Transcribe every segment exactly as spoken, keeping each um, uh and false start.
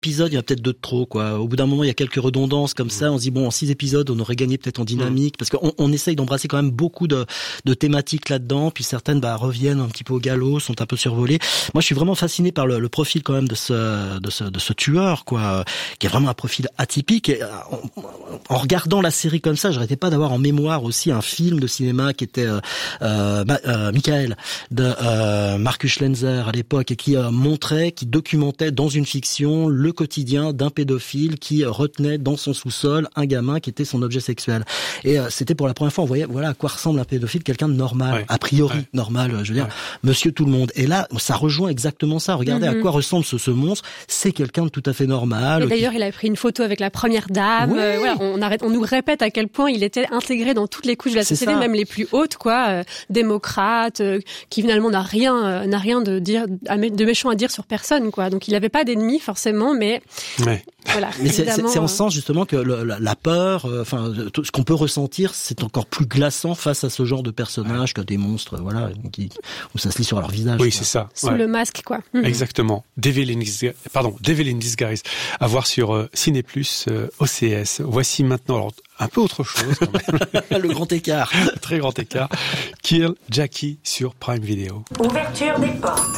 épisodes, il y a peut-être deux de trop, quoi. Au bout d'un moment, il y a quelques redondances comme ça. On se dit bon, en six épisodes, on aurait gagné peut-être en dynamique, parce qu'on on essaye d'embrasser quand même beaucoup de, de thématiques là-dedans. Puis certaines, bah, reviennent un petit peu au galop, sont un peu survolées. Moi, je suis vraiment fasciné par le, le profil quand même de ce, de ce, de ce tueur, quoi, qui est vraiment un profil atypique. Et en, en regardant la série comme ça, j'arrêtais pas d'avoir en mémoire aussi un film de cinéma qui était euh, euh, euh, Michael de euh, Marcus Schlenzer à l'époque, et qui euh, montrait, qui documentait dans une fiction le quotidien d'un pédophile qui retenait dans son sous-sol un gamin qui était son objet sexuel. Et euh, c'était pour la première fois, on voyait voilà à quoi ressemble un pédophile, quelqu'un de normal, ouais. a priori ouais. normal, je veux dire, ouais. monsieur tout le monde. Et là, ça rejoint exactement ça. Regardez mm-hmm. à quoi ressemble ce, ce monstre. C'est quelqu'un de tout à fait normal. Et d'ailleurs, qui... il a pris une photo avec la première dame. Ouais. Euh, voilà, on, arrête, on nous répète à quel point il était intégré dans toutes les couches de la société, même les plus hautes, quoi, euh, démocrate, euh, qui finalement n'a rien, euh, n'a rien de dire, de méchant à dire sur personne, quoi. Donc il n'avait pas d'ennemis forcément, mais ouais. voilà. Mais c'est, c'est, c'est en sens justement que le, la, la peur, euh, enfin tout ce qu'on peut ressentir, c'est encore plus glaçant face à ce genre de personnages ouais. que des monstres, voilà, qui, où ça se lit sur leur visage. Oui, quoi. c'est ça. Sous ouais. le masque, quoi. Exactement. Devil in Disguise, pardon, Devil in Disguise, à voir sur euh, Ciné Plus, euh, O C S. Voici maintenant, alors un peu autre chose quand même. Le grand écart. Très grand écart. Kill Jackie sur Prime Video. Ouverture des portes.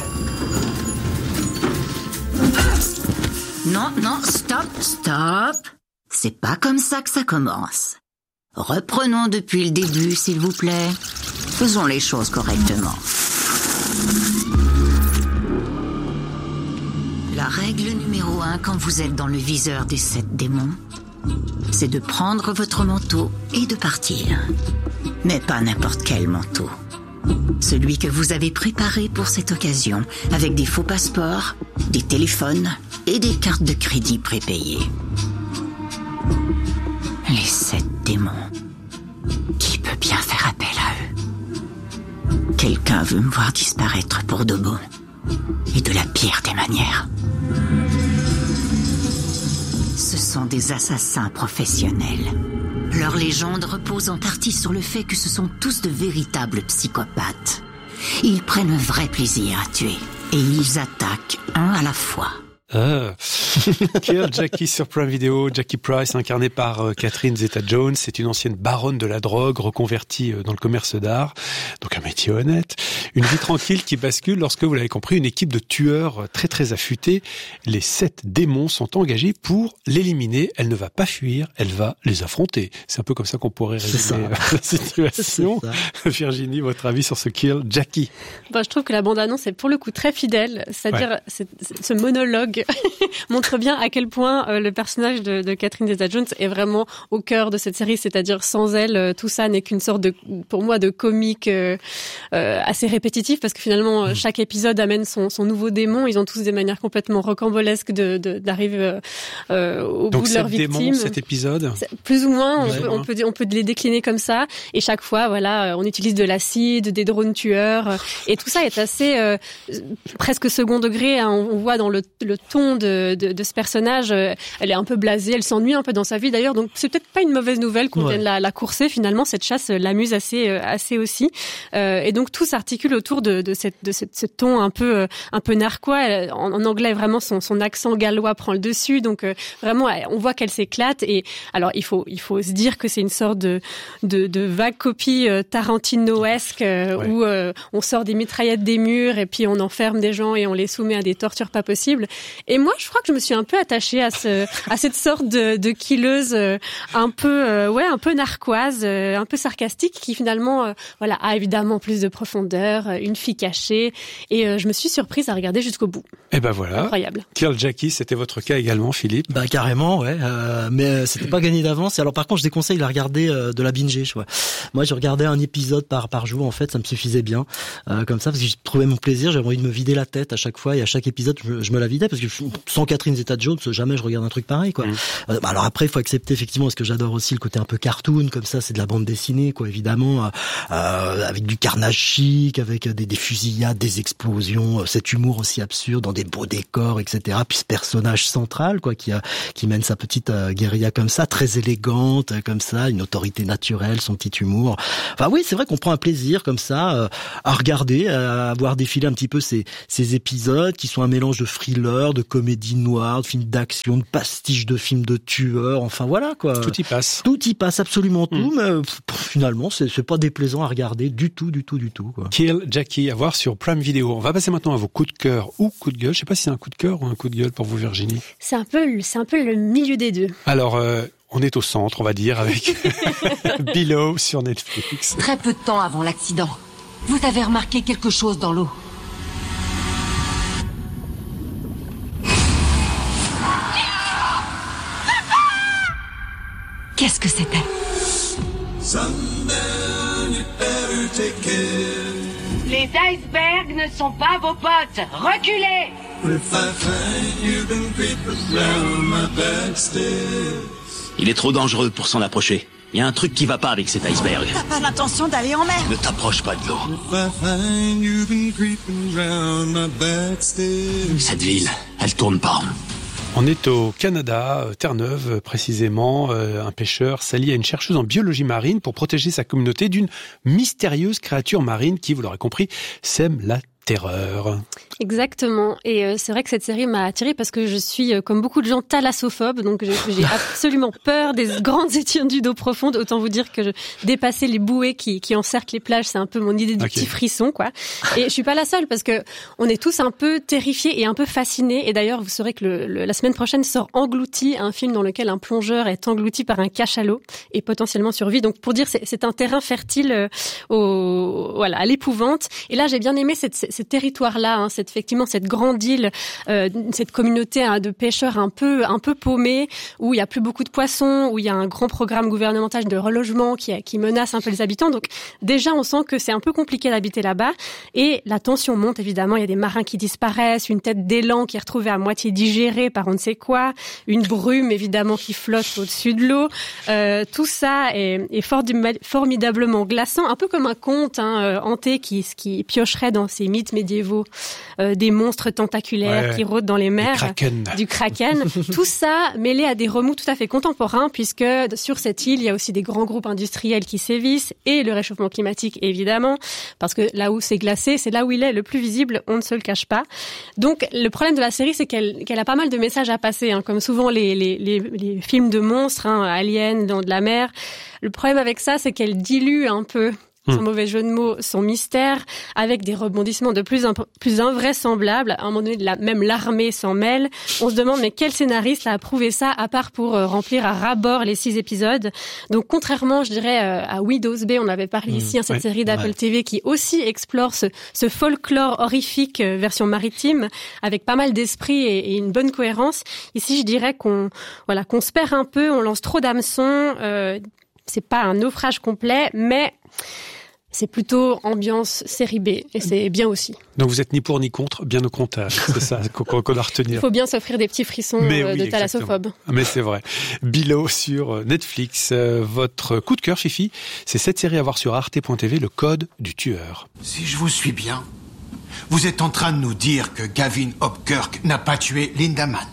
Non, non, stop, stop. C'est pas comme ça que ça commence. Reprenons depuis le début, s'il vous plaît. Faisons les choses correctement. La règle numéro un quand vous êtes dans le viseur des sept démons, c'est de prendre votre manteau et de partir. Mais pas n'importe quel manteau. Celui que vous avez préparé pour cette occasion, avec des faux passeports, des téléphones et des cartes de crédit prépayées. Les sept démons. Qui peut bien faire appel à eux? Quelqu'un veut me voir disparaître pour de bon. Et de la pire des manières. Ce sont des assassins professionnels. Leur légende repose en partie sur le fait que ce sont tous de véritables psychopathes. Ils prennent un vrai plaisir à tuer. Et ils attaquent un à la fois. Ah. Kill Jackie sur Prime Video. Jackie Price, incarnée par euh, Catherine Zeta-Jones, c'est une ancienne baronne de la drogue reconvertie euh, dans le commerce d'art. Donc un métier honnête. Une vie tranquille qui bascule lorsque, vous l'avez compris, une équipe de tueurs très très affûtés, les sept démons, sont engagés pour l'éliminer. Elle ne va pas fuir, elle va les affronter. C'est un peu comme ça qu'on pourrait résumer la situation. Virginie, votre avis sur ce Kill Jackie? Bah, je trouve que la bande-annonce est pour le coup très fidèle. C'est-à-dire, ouais. c'est, c'est, ce monologue montre bien à quel point euh, le personnage de, de Catherine Zeta-Jones est vraiment au cœur de cette série. C'est-à-dire, sans elle, euh, tout ça n'est qu'une sorte de, pour moi, de comique euh, euh, assez répétitif, parce que finalement, euh, chaque épisode amène son, son nouveau démon. Ils ont tous des manières complètement rocambolesques de, de, d'arriver euh, euh, au Donc bout de leur victime. Donc, démons, cet épisode? Plus ou moins, on, ouais. peut, on, peut, on peut les décliner comme ça. Et chaque fois, voilà, on utilise de l'acide, des drones tueurs. Euh, et tout ça est assez euh, presque second degré. Hein. On, on voit dans le, le ton de, de, de ce personnage, euh, elle est un peu blasée, elle s'ennuie un peu dans sa vie d'ailleurs, donc c'est peut-être pas une mauvaise nouvelle qu'on ouais. vienne la, la courser. Finalement, cette chasse l'amuse assez, euh, assez aussi, euh, et donc tout s'articule autour de, de, cette, de cette, ce ton un peu, euh, un peu narquois. Elle, en, en anglais, vraiment son, son accent gallois prend le dessus, donc euh, vraiment, on voit qu'elle s'éclate. Et alors, il faut, il faut se dire que c'est une sorte de, de, de vague copie euh, Tarantinoesque euh, ouais. où euh, on sort des mitraillettes des murs et puis on enferme des gens et on les soumet à des tortures pas possibles. Et moi, je crois que je me suis un peu attachée à ce, à cette sorte de, de killeuse euh, un peu, euh, ouais, un peu narquoise, euh, un peu sarcastique, qui finalement, euh, voilà, a évidemment plus de profondeur, euh, une fille cachée, et euh, je me suis surprise à regarder jusqu'au bout. Et ben voilà. Incroyable. Kill Jackie, c'était votre cas également, Philippe? Bah carrément, ouais. Euh, mais c'était pas gagné d'avance. Alors par contre, je déconseille de la regarder, euh, de la binger. Je vois. Moi, je regardais un épisode par par jour. En fait, ça me suffisait bien, euh, comme ça, parce que je trouvais mon plaisir. J'avais envie de me vider la tête à chaque fois, et à chaque épisode, je me, je me la vidais, parce que sans Catherine Zeta-Jones, jamais je regarde un truc pareil, quoi. Mmh. Euh, bah alors après, il faut accepter effectivement, parce que j'adore aussi le côté un peu cartoon, comme ça, c'est de la bande dessinée, quoi, évidemment, euh, avec du carnage chic, avec des, des fusillades, des explosions, cet humour aussi absurde, dans des beaux décors, et cetera. Puis ce personnage central, quoi, qui a, qui mène sa petite euh, guérilla comme ça, très élégante, comme ça, une autorité naturelle, son petit humour. Enfin oui, c'est vrai qu'on prend un plaisir comme ça euh, à regarder, à voir défiler un petit peu ces, ces épisodes qui sont un mélange de thriller, de comédie noire, noir, de films d'action, de pastiches de films de tueurs, enfin voilà quoi. Tout y passe. Tout y passe, absolument tout, mmh. mais pff, finalement c'est, c'est pas déplaisant à regarder du tout, du tout, du tout quoi. Kill Jackie, à voir sur Prime Video. On va passer maintenant à vos coups de cœur ou coups de gueule. Je sais pas si c'est un coup de cœur ou un coup de gueule pour vous, Virginie. C'est un peu, c'est un peu le milieu des deux. Alors, euh, on est au centre, on va dire, avec Below sur Netflix. Très peu de temps avant l'accident, vous avez remarqué quelque chose dans l'eau. Qu'est-ce que c'était? Les icebergs ne sont pas vos potes. Reculez! Il est trop dangereux pour s'en approcher. Il y a un truc qui va pas avec cet iceberg. T'as pas l'intention d'aller en mer? Ne t'approche pas de l'eau. Cette ville, elle tourne pas rond. On est au Canada, Terre-Neuve précisément. Un pêcheur s'allie à une chercheuse en biologie marine pour protéger sa communauté d'une mystérieuse créature marine qui, vous l'aurez compris, sème la terreur. Exactement. Et euh, c'est vrai que cette série m'a attirée parce que je suis, euh, comme beaucoup de gens, thalassophobe. Donc j'ai, j'ai absolument peur des grandes étendues d'eau profonde. Autant vous dire que je, dépasser les bouées qui, qui encerclent les plages, c'est un peu mon idée du okay. petit frisson, quoi. Et je suis pas la seule parce que on est tous un peu terrifiés et un peu fascinés. Et d'ailleurs, vous saurez que le, le, la semaine prochaine sort Englouti, un film dans lequel un plongeur est englouti par un cachalot et potentiellement survit. Donc pour dire, c'est, c'est un terrain fertile euh, au, voilà, à l'épouvante. Et là, j'ai bien aimé cette, cette ce territoire-là, hein, cette, effectivement cette grande île, euh, cette communauté hein, de pêcheurs un peu un peu paumés, où il y a plus beaucoup de poissons, où il y a un grand programme gouvernemental de relogement qui, qui menace un peu les habitants. Donc déjà, on sent que c'est un peu compliqué d'habiter là-bas. Et la tension monte, évidemment. Il y a des marins qui disparaissent, une tête d'élan qui est retrouvée à moitié digérée par on ne sait quoi, une brume, évidemment, qui flotte au-dessus de l'eau. Euh, tout ça est, est formidablement glaçant, un peu comme un conte hein, hanté qui, qui piocherait dans ses mythes médiévaux, euh, des monstres tentaculaires ouais, qui rôdent dans les mers, kraken. du kraken. Tout ça mêlé à des remous tout à fait contemporains, puisque sur cette île, il y a aussi des grands groupes industriels qui sévissent et le réchauffement climatique, évidemment, parce que là où c'est glacé, c'est là où il est le plus visible, on ne se le cache pas. Donc, le problème de la série, c'est qu'elle, qu'elle a pas mal de messages à passer, hein, comme souvent les, les, les, les films de monstres, hein, aliens, dans de la mer. Le problème avec ça, c'est qu'elle dilue un peu sans mauvais jeu de mots, son mystère, avec des rebondissements de plus, imp- plus invraisemblables. À un moment donné, la, même l'armée s'en mêle. On se demande, mais quel scénariste a approuvé ça, à part pour euh, remplir à ras-bord les six épisodes. Donc, contrairement, je dirais, euh, à Widow's Bay, on avait parlé mmh, ici, hein, cette ouais, série d'Apple ouais. T V qui aussi explore ce, ce folklore horrifique euh, version maritime, avec pas mal d'esprit et, et une bonne cohérence. Ici, je dirais qu'on, voilà, qu'on se perd un peu, on lance trop d'hameçons. Euh, c'est pas un naufrage complet, mais c'est plutôt ambiance série B, et c'est bien aussi. Donc vous êtes ni pour ni contre, bien au contraire, c'est ça qu'on, qu'on a retenu. Il faut bien s'offrir des petits frissons Mais euh, oui, de thalassophobe. Mais c'est vrai. Below sur Netflix. Euh, votre coup de cœur, Fifi, c'est cette série à voir sur arte point t v, Le Code du Tueur. Si je vous suis bien, vous êtes en train de nous dire que Gavin Hopkirk n'a pas tué Linda Mann.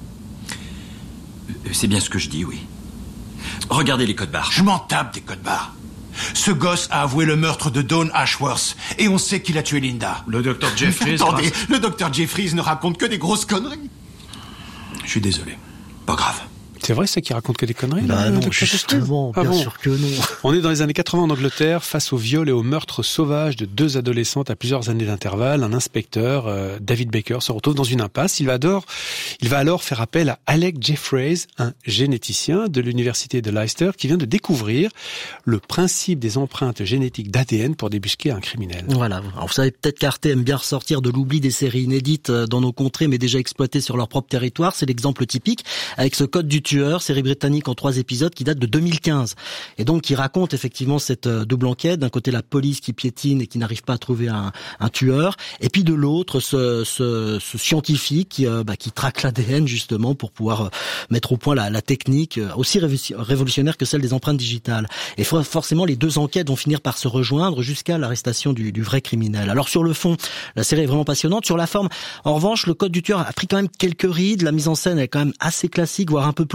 C'est bien ce que je dis, oui. Regardez les codes barres. Je m'en tape des codes barres. Ce gosse a avoué le meurtre de Dawn Ashworth et on sait qu'il a tué Linda. Le docteur Jeffries... Attendez, grâce... le docteur Jeffries ne raconte que des grosses conneries. Je suis désolé. Pas grave. C'est vrai, c'est qui raconte que des conneries bah là, non, justement, bien ah bon. sûr que non. On est dans les années quatre-vingts en Angleterre, face au viol et au meurtre sauvage de deux adolescentes à plusieurs années d'intervalle. Un inspecteur, euh, David Baker, se retrouve dans une impasse. Il va, alors, il va alors faire appel à Alec Jeffreys, un généticien de l'université de Leicester, qui vient de découvrir le principe des empreintes génétiques d'A D N pour débusquer un criminel. Voilà. Alors vous savez peut-être qu'Arte aime bien ressortir de l'oubli des séries inédites dans nos contrées, mais déjà exploitées sur leur propre territoire. C'est l'exemple typique avec ce Code du Tueur, série britannique en trois épisodes qui date de deux mille quinze. Et donc qui raconte effectivement cette double enquête. D'un côté la police qui piétine et qui n'arrive pas à trouver un, un tueur, et puis de l'autre ce, ce, ce scientifique qui, euh, bah, qui traque l'A D N justement pour pouvoir euh, mettre au point la, la technique euh, aussi révolutionnaire que celle des empreintes digitales. Et forcément les deux enquêtes vont finir par se rejoindre jusqu'à l'arrestation du, du vrai criminel. Alors sur le fond, la série est vraiment passionnante. Sur la forme, en revanche, le Code du Tueur a pris quand même quelques rides. La mise en scène est quand même assez classique, voire un peu plan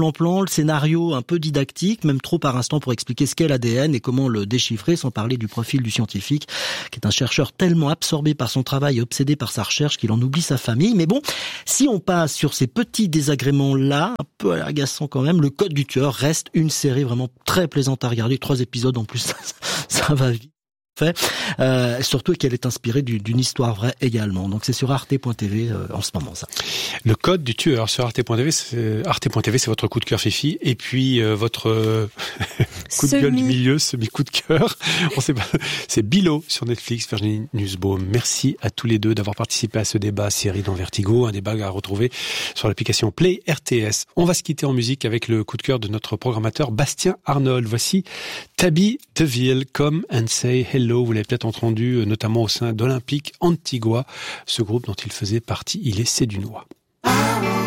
plan-plan, le scénario un peu didactique, même trop par instant pour expliquer ce qu'est l'A D N et comment le déchiffrer, sans parler du profil du scientifique, qui est un chercheur tellement absorbé par son travail et obsédé par sa recherche qu'il en oublie sa famille. Mais bon, si on passe sur ces petits désagréments-là, un peu agaçants quand même, Le Code du tueur reste une série vraiment très plaisante à regarder. Trois épisodes en plus, ça, ça va vite. Fait. Euh, surtout qu'elle est inspirée du, d'une histoire vraie également. Donc c'est sur arte point t v euh, en ce moment ça. Le Code du tueur sur arte point t v, c'est, arte point t v, c'est votre coup de cœur Fifi, et puis euh, votre euh, coup de Semi. gueule du milieu, semi-coup de cœur. On sait pas. C'est Below sur Netflix, Virginie Nussbaum. Merci à tous les deux d'avoir participé à ce débat série dans Vertigo, un débat à retrouver sur l'application Play R T S. On va se quitter en musique avec le coup de cœur de notre programmateur Bastien Arnold. Voici Tabby DeVille, Come and Say Hello. Vous l'avez peut-être entendu, notamment au sein d'Olympique Antigua, ce groupe dont il faisait partie, il est sédunois.